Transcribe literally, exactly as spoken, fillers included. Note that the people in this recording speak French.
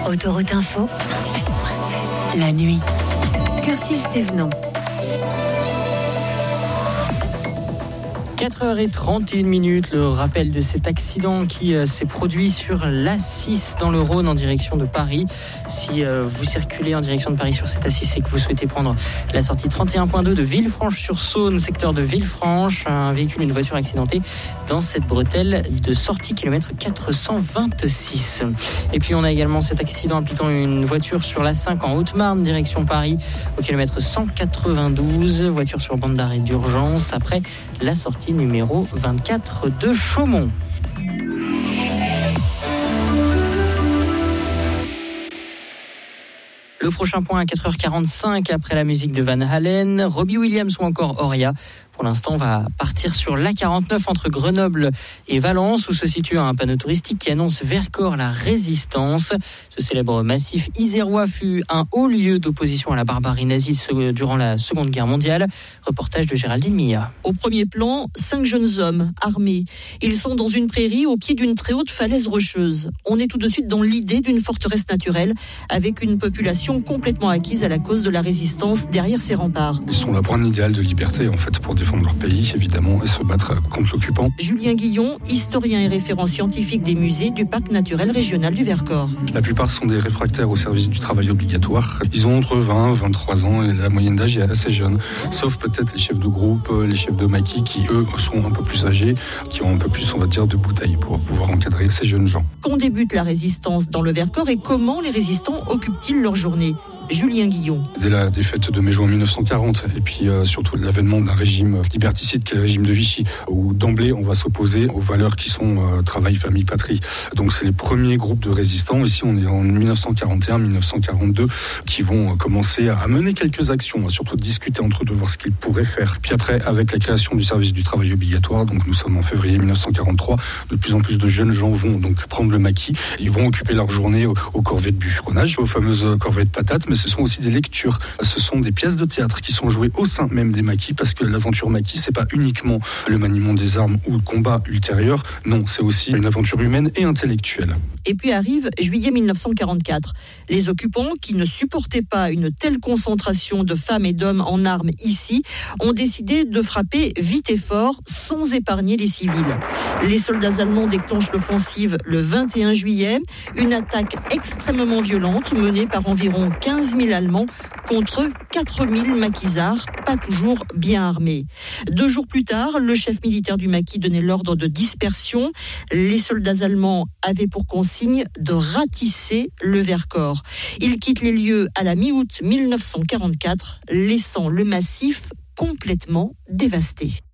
Autoroute Info, cent sept virgule sept. La nuit. Curtis Thévenon. quatre heures trente et une minutes, le rappel de cet accident qui euh, s'est produit sur l'A six dans le Rhône en direction de Paris. Si euh, vous circulez en direction de Paris sur cette A six et que vous souhaitez prendre la sortie trente et un point deux de Villefranche-sur-Saône, secteur de Villefranche, un véhicule, une voiture accidentée dans cette bretelle de sortie kilomètre quatre cent vingt-six. Et puis on a également cet accident impliquant une voiture sur l'A cinq en Haute-Marne, direction Paris, au kilomètre cent quatre-vingt-douze, voiture sur bande d'arrêt d'urgence après la sortie numéro vingt-quatre de Chaumont. Le prochain point à quatre heures quarante-cinq après la musique de Van Halen, Robbie Williams ou encore Oria. Pour l'instant, on va partir sur l'A quarante-neuf entre Grenoble et Valence, où se situe un panneau touristique qui annonce Vercors la résistance. Ce célèbre massif isérois fut un haut lieu d'opposition à la barbarie nazie durant la Seconde Guerre mondiale. Reportage de Géraldine Milla. Au premier plan, cinq jeunes hommes armés. Ils sont dans une prairie au pied d'une très haute falaise rocheuse. On est tout de suite dans l'idée d'une forteresse naturelle avec une population complètement acquise à la cause de la résistance derrière ses remparts. Ils sont là pour un idéal de liberté, en fait, pour défendre leur pays, évidemment, et se battre contre l'occupant. Julien Guillon, historien et référent scientifique des musées du Parc naturel régional du Vercors. La plupart sont des réfractaires au service du travail obligatoire. Ils ont entre vingt et vingt-trois ans et la moyenne d'âge est assez jeune. Sauf peut-être les chefs de groupe, les chefs de maquis qui, eux, sont un peu plus âgés, qui ont un peu plus, on va dire, de bouteilles pour pouvoir encadrer ces jeunes gens. Quand débute la résistance dans le Vercors et comment les résistants occupent-ils leur journée ? Julien Guillon. Dès la défaite de mai-juin mille neuf cent quarante, et puis euh, surtout l'avènement d'un régime liberticide qui est le régime de Vichy, où d'emblée on va s'opposer aux valeurs qui sont euh, travail, famille, patrie. Donc c'est les premiers groupes de résistants, ici on est en mille neuf cent quarante et un mille neuf cent quarante-deux, qui vont commencer à mener quelques actions, à surtout discuter entre eux de voir ce qu'ils pourraient faire. Puis après, avec la création du service du travail obligatoire, donc nous sommes en février mille neuf cent quarante-trois, de plus en plus de jeunes gens vont donc prendre le maquis, ils vont occuper leur journée aux, aux corvées de bûcheronnage, aux fameuses corvées de patates, mais ce sont aussi des lectures, ce sont des pièces de théâtre qui sont jouées au sein même des maquis, parce que l'aventure maquis, c'est pas uniquement le maniement des armes ou le combat ultérieur, non, c'est aussi une aventure humaine et intellectuelle. Et puis arrive juillet mille neuf cent quarante-quatre. Les occupants, qui ne supportaient pas une telle concentration de femmes et d'hommes en armes ici, ont décidé de frapper vite et fort, sans épargner les civils. Les soldats allemands déclenchent l'offensive le vingt et un juillet, une attaque extrêmement violente menée par environ quinze mille Allemands contre quatre mille maquisards, pas toujours bien armés. Deux jours plus tard, le chef militaire du maquis donnait l'ordre de dispersion. Les soldats allemands avaient pour consigne de ratisser le Vercors. Ils quittent les lieux à la mi-août mille neuf cent quarante-quatre, laissant le massif complètement dévasté.